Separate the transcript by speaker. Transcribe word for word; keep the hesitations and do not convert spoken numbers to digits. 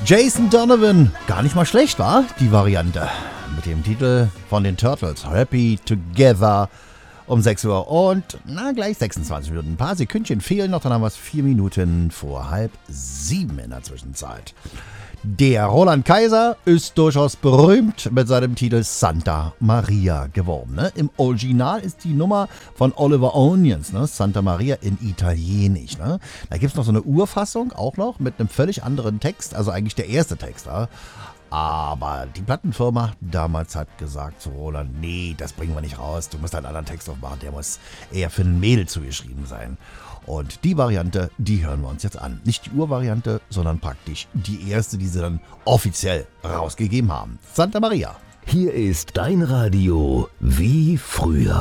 Speaker 1: Jason Donovan, gar nicht mal schlecht, war die Variante. Mit dem Titel von den Turtles, Happy Together, um sechs Uhr und na gleich sechsundzwanzig Minuten. Ein paar Sekündchen fehlen noch, dann haben wir es vier Minuten vor halb sieben in der Zwischenzeit. Der Roland Kaiser ist durchaus berühmt mit seinem Titel Santa Maria geworden. Ne? Im Original ist die Nummer von Oliver Onions, ne? Santa Maria in Italienisch. Ne? Da gibt es noch so eine Urfassung, auch noch, mit einem völlig anderen Text, also eigentlich der erste Text. Ja? Aber die Plattenfirma damals hat gesagt zu Roland, nee, das bringen wir nicht raus, du musst einen anderen Text aufmachen, der muss eher für ein Mädel zugeschrieben sein. Und die Variante, die hören wir uns jetzt an. Nicht die Urvariante, sondern praktisch die erste, die sie dann offiziell rausgegeben haben. Santa Maria.
Speaker 2: Hier ist dein Radio wie früher.